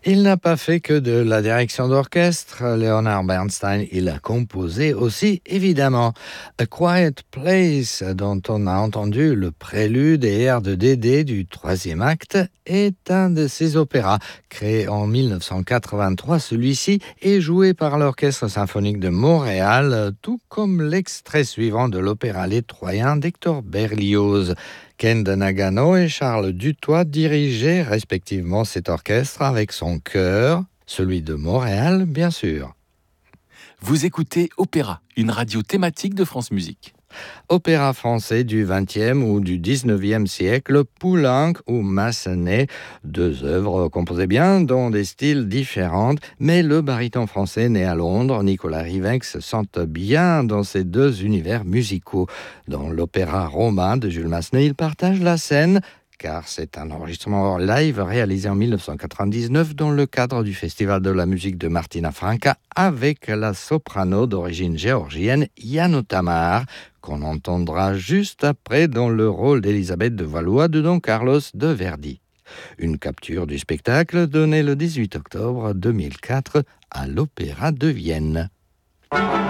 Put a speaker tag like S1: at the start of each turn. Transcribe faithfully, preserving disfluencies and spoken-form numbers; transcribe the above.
S1: Il n'a pas fait que de la direction d'orchestre. Leonard Bernstein, il a composé aussi, évidemment. A Quiet Place, dont on a entendu le prélude et air de Dédé du troisième acte, est un de ses opéras. Créé en dix-neuf cent quatre-vingt-trois, celui-ci est joué par l'Orchestre symphonique de Montréal, tout comme l'extrait suivant de l'opéra Les Troyens d'Hector Berlioz. Ken Nagano et Charles Dutoit dirigeaient respectivement cet orchestre avec son chœur, celui de Montréal, bien sûr.
S2: Vous écoutez Opéra, une radio thématique de France Musique.
S1: Opéra français du vingtième ou du dix-neuvième siècle, Poulenc ou Massenet, deux œuvres composées bien dans des styles différents, mais le baryton français né à Londres, Nicolas Rivenc, se sente bien dans ces deux univers musicaux. Dans l'opéra romain de Jules Massenet, il partage la scène, car c'est un enregistrement live réalisé en dix-neuf cent quatre-vingt-dix-neuf dans le cadre du Festival de la musique de Martina Franca avec la soprano d'origine géorgienne Yano Tamar, qu'on entendra juste après dans le rôle d'Elisabeth de Valois de Don Carlos de Verdi. Une capture du spectacle donnée le dix-huit octobre deux mille quatre à l'Opéra de Vienne.